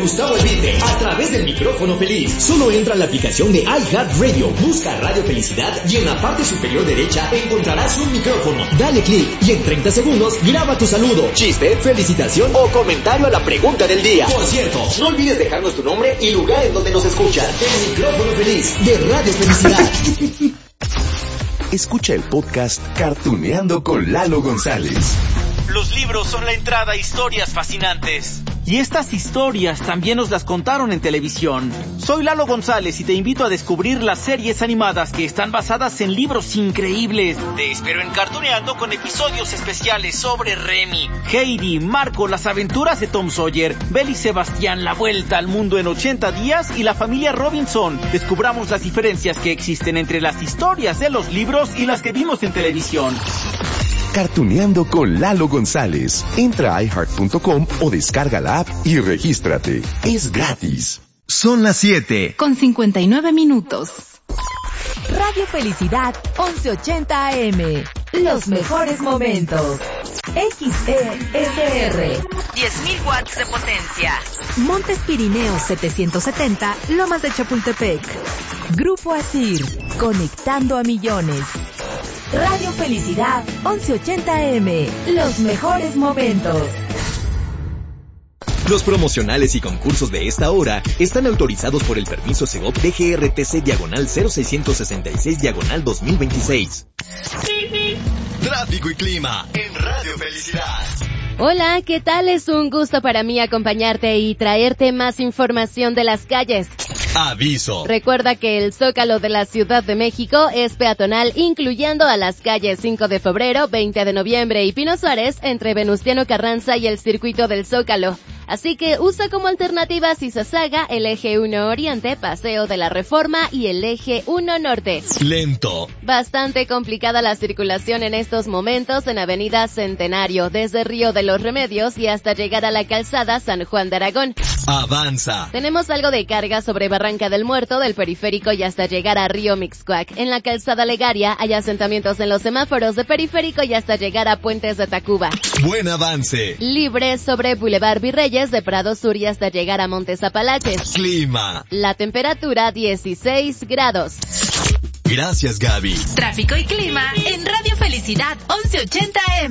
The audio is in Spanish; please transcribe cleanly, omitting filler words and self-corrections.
Gustavo Elvite a través del micrófono feliz. Solo entra a la aplicación de iHeartRadio, busca Radio Felicidad y en la parte superior derecha encontrarás un micrófono. Dale clic y en 30 segundos graba tu saludo, chiste, felicitación o comentario a la pregunta del día. Por cierto, no olvides dejarnos tu nombre y lugar en donde nos escuchas. El micrófono feliz de Radio Felicidad. Escucha el podcast Cartuneando con Lalo González. Los libros son la entrada a historias fascinantes. Y estas historias también nos las contaron en televisión. Soy Lalo González y te invito a descubrir las series animadas que están basadas en libros increíbles. Te espero en Cartuneando con episodios especiales sobre Remy, Heidi, Marco, las aventuras de Tom Sawyer, Belle y Sebastián, la vuelta al mundo en 80 días y la familia Robinson. Descubramos las diferencias que existen entre las historias de los libros y las que vimos en televisión. Cartuneando con Lalo González. Entra a iHeart.com o descarga la app y regístrate. Es gratis. Son las 7 con 59 minutos. Radio Felicidad 1180 AM. Los mejores momentos. XESR. 10.000 watts de potencia. Montes Pirineos 770, Lomas de Chapultepec. Grupo ASIR. Conectando a millones. Radio Felicidad 1180 AM. Los mejores momentos. Los promocionales y concursos de esta hora están autorizados por el permiso Segov DGRTC/0666/2026. Tráfico y clima en Radio Felicidad. Hola, ¿qué tal? Es un gusto para mí acompañarte y traerte más información de las calles. Aviso. Recuerda que el Zócalo de la Ciudad de México es peatonal, incluyendo a las calles 5 de febrero, 20 de noviembre y Pino Suárez, entre Venustiano Carranza y el circuito del Zócalo. Así que usa como alternativa Sisasaga, el eje 1 Oriente, Paseo de la Reforma y el eje 1 Norte. Lento. Bastante complicada la circulación en estos momentos en Avenida Centenario, desde Río de los Remedios y hasta llegar a la calzada San Juan de Aragón. Avanza. Tenemos algo de carga sobre Barranca del Muerto, del Periférico y hasta llegar a Río Mixcoac. En la calzada Legaria hay asentamientos en los semáforos de Periférico y hasta llegar a Puentes de Tacuba. Buen avance. Libre sobre Boulevard Virreyes, de Prado Sur y hasta llegar a Montes Apalaches. Clima. La temperatura 16 grados. Gracias, Gaby. Tráfico y clima en Radio Felicidad 1180 AM.